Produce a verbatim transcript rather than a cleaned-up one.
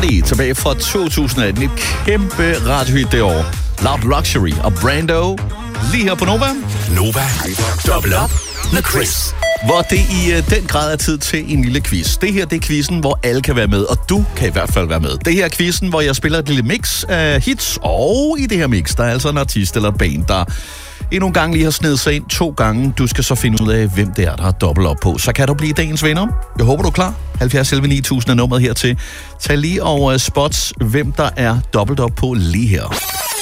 Cardi tilbage fra to tusind atten. Et kæmpe radiohit det år. Loud Luxury og Brando. Lige her på Nova. Nova. Double up med Chris. Hvor det i uh, den grad er tid til en lille quiz. Det her, det er quizzen, hvor alle kan være med, og du kan i hvert fald være med. Det her er quizzen, hvor jeg spiller et lille mix af hits, og i det her mix, der er altså en artist eller band, der endnu en gang lige har snedet sig ind to gange. Du skal så finde ud af, hvem det er, der har dobbelt op på. Så kan du blive dagens vinder. Jeg håber, du er klar. halvfjerds elleve ni tusind er nummeret hertil. Tag lige over spots, hvem der er dobbelt op på lige her.